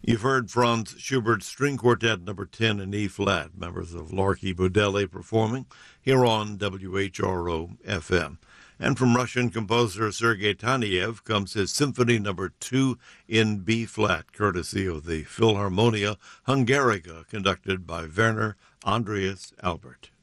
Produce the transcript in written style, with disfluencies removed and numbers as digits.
You've heard Franz Schubert's String Quartet Number 10 in E-flat, members of Larky Budele performing here on WHRO-FM. And from Russian composer Sergei Taneyev comes his Symphony Number 2 in B-flat, courtesy of the Philharmonia Hungarica, conducted by Werner Andreas Albert.